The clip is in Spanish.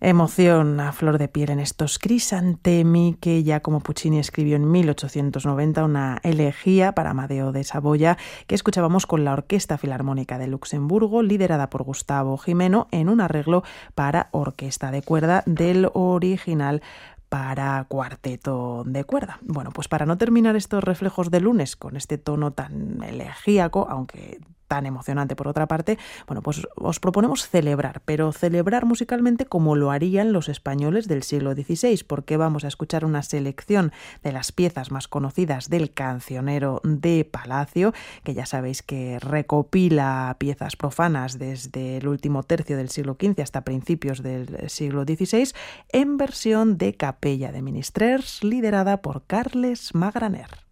Emoción a flor de piel en estos Crisantemi, que ya como Puccini escribió en 1890 una elegía para Amadeo de Saboya, que escuchábamos con la Orquesta Filarmónica de Luxemburgo, liderada por Gustavo Gimeno, en un arreglo para orquesta de cuerda del original para cuarteto de cuerda. Bueno, pues para no terminar estos reflejos de lunes con este tono tan elegíaco, aunque tan emocionante por otra parte, bueno, pues os proponemos celebrar, pero celebrar musicalmente como lo harían los españoles del siglo XVI, porque vamos a escuchar una selección de las piezas más conocidas del cancionero de Palacio, que ya sabéis que recopila piezas profanas desde el último tercio del siglo XV hasta principios del siglo XVI, en versión de Capella de Ministrers, liderada por Carles Magraner.